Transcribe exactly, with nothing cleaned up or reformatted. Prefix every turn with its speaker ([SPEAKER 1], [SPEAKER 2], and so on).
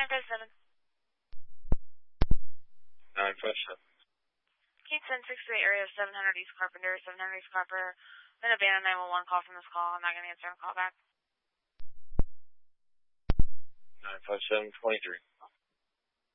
[SPEAKER 1] nine five seven.
[SPEAKER 2] nine five seven.
[SPEAKER 1] Keith ten six three area seven hundred East Carpenter, seven hundred East Carpenter. Then abandoned nine one one call from this call. I'm not going to answer and call back.
[SPEAKER 2] nine five seven twenty-three.